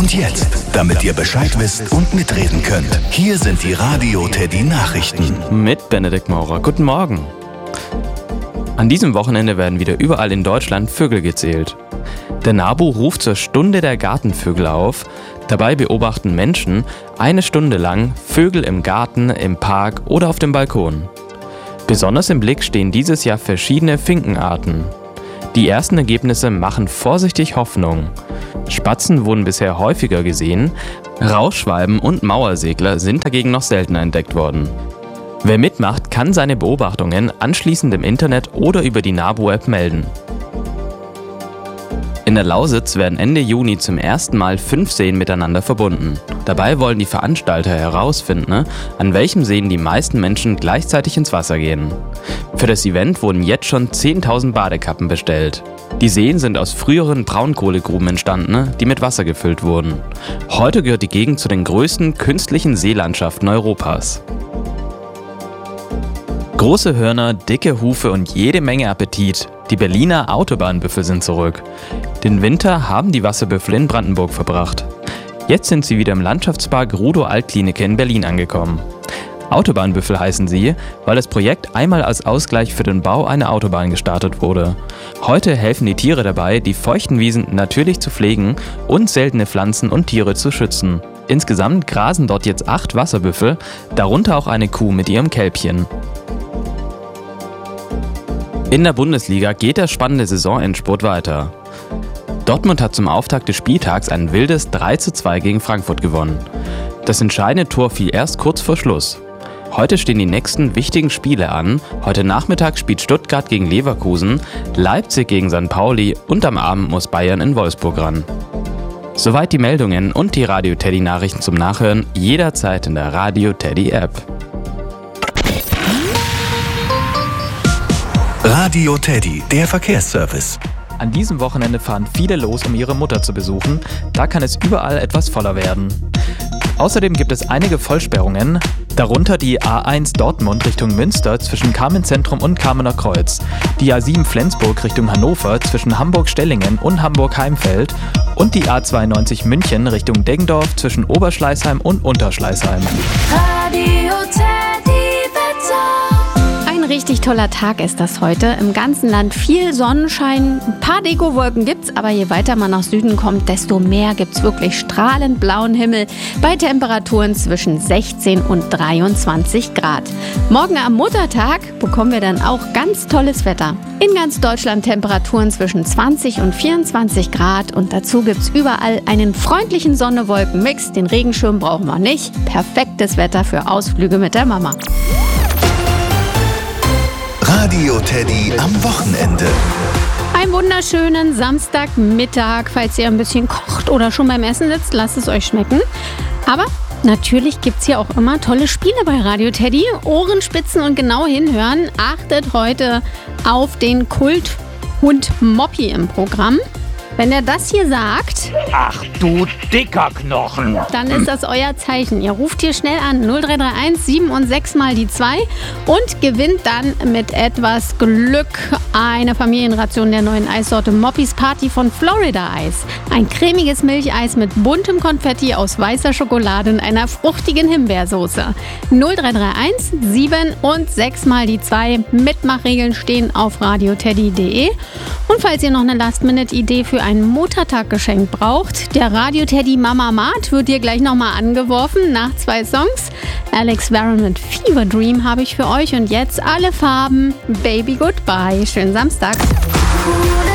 Und jetzt, damit ihr Bescheid wisst und mitreden könnt, hier sind die Radio Teddy Nachrichten. Mit Benedikt Maurer. Guten Morgen. An diesem Wochenende werden wieder überall in Deutschland Vögel gezählt. Der NABU ruft zur Stunde der Gartenvögel auf. Dabei beobachten Menschen 1 Stunde lang Vögel im Garten, im Park oder auf dem Balkon. Besonders im Blick stehen dieses Jahr verschiedene Finkenarten. Die ersten Ergebnisse machen vorsichtig Hoffnung. Spatzen wurden bisher häufiger gesehen, Rauschschwalben und Mauersegler sind dagegen noch seltener entdeckt worden. Wer mitmacht, kann seine Beobachtungen anschließend im Internet oder über die NABU-App melden. In der Lausitz werden Ende Juni zum ersten Mal 5 Seen miteinander verbunden. Dabei wollen die Veranstalter herausfinden, an welchem Seen die meisten Menschen gleichzeitig ins Wasser gehen. Für das Event wurden jetzt schon 10.000 Badekappen bestellt. Die Seen sind aus früheren Braunkohlegruben entstanden, die mit Wasser gefüllt wurden. Heute gehört die Gegend zu den größten künstlichen Seelandschaften Europas. Große Hörner, dicke Hufe und jede Menge Appetit. Die Berliner Autobahnbüffel sind zurück. Den Winter haben die Wasserbüffel in Brandenburg verbracht. Jetzt sind sie wieder im Landschaftspark Rudow-Altklinike in Berlin angekommen. Autobahnbüffel heißen sie, weil das Projekt einmal als Ausgleich für den Bau einer Autobahn gestartet wurde. Heute helfen die Tiere dabei, die feuchten Wiesen natürlich zu pflegen und seltene Pflanzen und Tiere zu schützen. Insgesamt grasen dort jetzt 8 Wasserbüffel, darunter auch eine Kuh mit ihrem Kälbchen. In der Bundesliga geht der spannende Saisonendspurt weiter. Dortmund hat zum Auftakt des Spieltags ein wildes 3:2 gegen Frankfurt gewonnen. Das entscheidende Tor fiel erst kurz vor Schluss. Heute stehen die nächsten wichtigen Spiele an. Heute Nachmittag spielt Stuttgart gegen Leverkusen, Leipzig gegen St. Pauli und am Abend muss Bayern in Wolfsburg ran. Soweit die Meldungen und die Radio Teddy Nachrichten zum Nachhören jederzeit in der Radio Teddy App. Radio Teddy, der Verkehrsservice. An diesem Wochenende fahren viele los, um ihre Mutter zu besuchen. Da kann es überall etwas voller werden. Außerdem gibt es einige Vollsperrungen, darunter die A1 Dortmund Richtung Münster zwischen Carmenzentrum und Kamener Kreuz, die A7 Flensburg Richtung Hannover zwischen Hamburg-Stellingen und Hamburg-Heimfeld und die A92 München Richtung Deggendorf zwischen Oberschleißheim und Unterschleißheim. Radio Teddy Wetter. Ein richtig toller Tag ist das heute. Im ganzen Land viel Sonnenschein, ein paar Dekowolken gibt's, aber je weiter man nach Süden kommt, desto mehr gibt's wirklich strahlend blauen Himmel bei Temperaturen zwischen 16 und 23 Grad. Morgen am Muttertag bekommen wir dann auch ganz tolles Wetter. In ganz Deutschland Temperaturen zwischen 20 und 24 Grad und dazu gibt's überall einen freundlichen Sonne-Wolken-Mix. Den Regenschirm brauchen wir nicht. Perfektes Wetter für Ausflüge mit der Mama. Radio Teddy am Wochenende. Einen wunderschönen Samstagmittag. Falls ihr ein bisschen kocht oder schon beim Essen sitzt, lasst es euch schmecken. Aber natürlich gibt es hier auch immer tolle Spiele bei Radio Teddy. Ohren spitzen und genau hinhören. Achtet heute auf den Kulthund Moppy im Programm. Wenn er das hier sagt, ach du dicker Knochen, dann ist das euer Zeichen. Ihr ruft hier schnell an 0331 7 und 6 mal die 2 und gewinnt dann mit etwas Glück eine Familienration der neuen Eissorte Moppys Party von Florida Eis. Ein cremiges Milcheis mit buntem Konfetti aus weißer Schokolade und einer fruchtigen Himbeersoße. 0331 7 und 6 mal die 2. Mitmachregeln stehen auf radioteddy.de. Und falls ihr noch eine Last-Minute-Idee für ein Muttertaggeschenk braucht, der Radio Teddy Mama Mart wird dir gleich nochmal angeworfen nach 2 Songs. Alex Warren mit Fever Dream habe ich für euch und jetzt alle Farben. Baby Goodbye. Schönen Samstag.